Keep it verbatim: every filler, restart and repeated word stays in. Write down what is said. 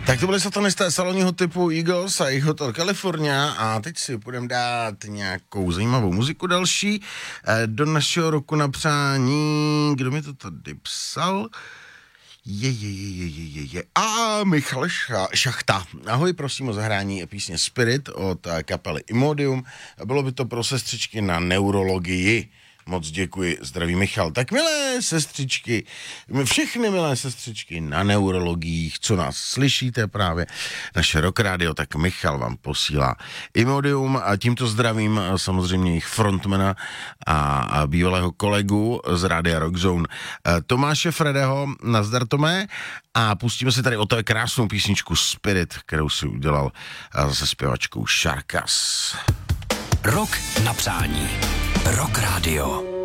Tak to byly satanisté salonního typu Eagles a jejich Hotel California a teď si budeme dát nějakou zajímavou muziku další do našeho roku na přání. Kdo mi to tady psal? Je, je, je, je, je, je. A Michal Šachta. Ahoj, prosím o zahrání písně Spirit od kapely Imodium. Bylo by to pro sestřičky na neurologii. Moc děkuji, zdraví Michal. Tak milé sestřičky, všechny milé sestřičky na neurologiích, co nás slyšíte právě, naše Rock Radio, tak Michal vám posílá Imodium a tímto zdravím samozřejmě jejich frontmana a bývalého kolegu z Rádia Rockzone Tomáše Fredeho. Nazdar, Tomé, a pustíme si tady o té krásnou písničku Spirit, kterou si udělal se zpěvačkou Sharkas. Rock na přání. Rock Radio.